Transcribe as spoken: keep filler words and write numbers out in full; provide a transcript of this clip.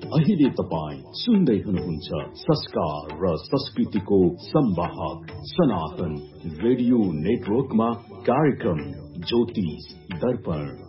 अहिले तपाईँ सुन्दै हुनुहुन्छ संस्कार र संस्कृतिको संवाहक सनातन रेडियो नेटवर्कमा कार्यक्रम ज्योतिष दर्पण।